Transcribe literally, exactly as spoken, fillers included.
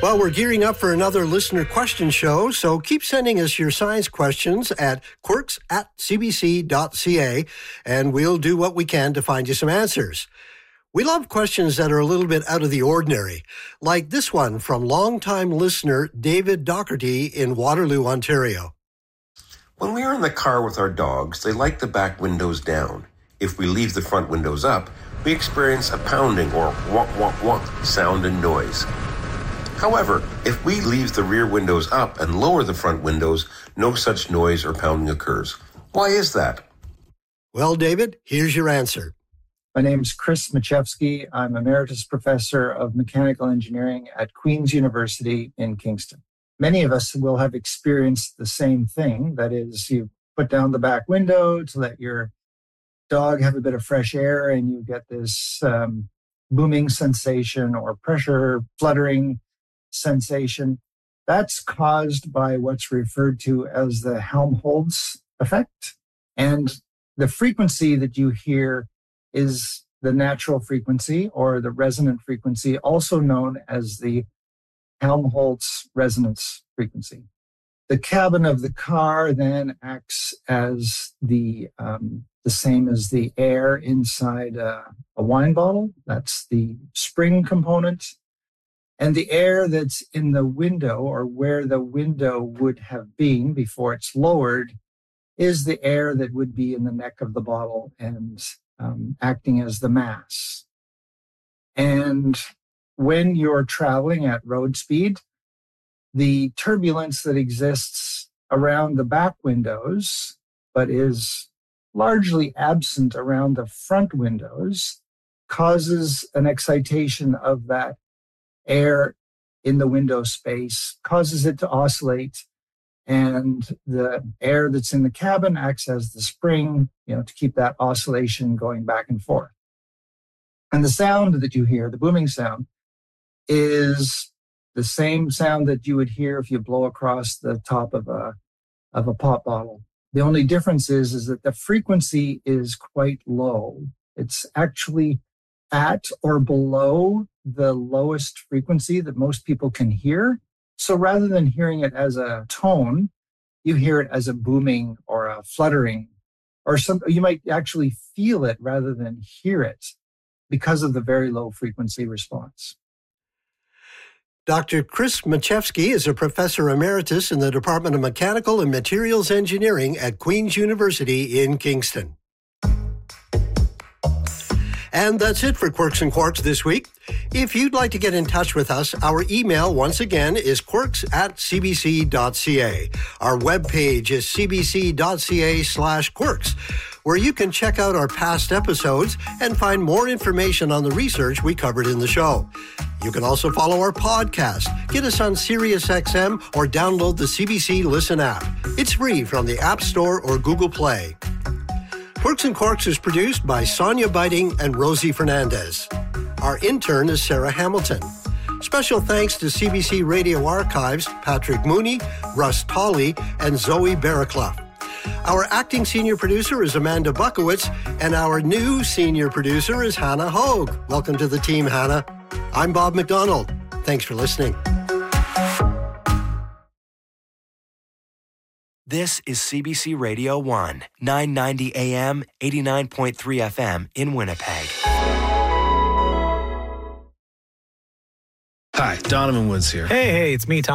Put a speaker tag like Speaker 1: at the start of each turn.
Speaker 1: Well, we're gearing up for another listener question show, so keep sending us your science questions at quirks at c b c dot c a, and we'll do what we can to find you some answers. We love questions that are a little bit out of the ordinary, like this one from longtime listener David Docherty in Waterloo, Ontario.
Speaker 2: When we are in the car with our dogs, they like the back windows down. If we leave the front windows up, we experience a pounding or wonk, wonk, wonk sound and noise. However, if we leave the rear windows up and lower the front windows, no such noise or pounding occurs. Why is that?
Speaker 1: Well, David, here's your answer.
Speaker 3: My name is Chris Machevsky. I'm Emeritus Professor of Mechanical Engineering at Queen's University in Kingston. Many of us will have experienced the same thing. That is, you put down the back window to let your dog have a bit of fresh air, and you get this um, booming sensation or pressure fluttering sensation. That's caused by what's referred to as the Helmholtz effect. And the frequency that you hear is the natural frequency or the resonant frequency, also known as the Helmholtz resonance frequency. The cabin of the car then acts as the um, the same as the air inside a, a wine bottle. That's the spring component. And the air that's in the window, or where the window would have been before it's lowered, is the air that would be in the neck of the bottle and um, acting as the mass. And when you're traveling at road speed, the turbulence that exists around the back windows, but is largely absent around the front windows, causes an excitation of that air in the window space, causes it to oscillate, and the air that's in the cabin acts as the spring, you know, to keep that oscillation going back and forth. And the sound that you hear, the booming sound, is the same sound that you would hear if you blow across the top of a of a pop bottle. The only difference is, is that the frequency is quite low. It's actually at or below the lowest frequency that most people can hear. So rather than hearing it as a tone, you hear it as a booming or a fluttering, or some, you might actually feel it rather than hear it because of the very low frequency response.
Speaker 1: Doctor Chris Machevsky is a professor emeritus in the Department of Mechanical and Materials Engineering at Queen's University in Kingston. And that's it for Quirks and Quarks this week. If you'd like to get in touch with us, our email, once again, is quirks at c b c dot c a. Our webpage is c b c dot c a slash quirks, where you can check out our past episodes and find more information on the research we covered in the show. You can also follow our podcast, get us on SiriusXM, or download the C B C Listen app. It's free from the App Store or Google Play. Quirks and Quarks is produced by Sonia Biting and Rosie Fernandez. Our intern is Sarah Hamilton. Special thanks to C B C Radio Archives, Patrick Mooney, Russ Tolley, and Zoe Barraclough. Our acting senior producer is Amanda Buckowitz, and our new senior producer is Hannah Hogue. Welcome to the team, Hannah. I'm Bob McDonald. Thanks for listening.
Speaker 4: This is C B C Radio one, nine ninety A M, eighty-nine point three F M in Winnipeg.
Speaker 5: Hi, Donovan Woods here.
Speaker 6: Hey, hey, it's me, Tom.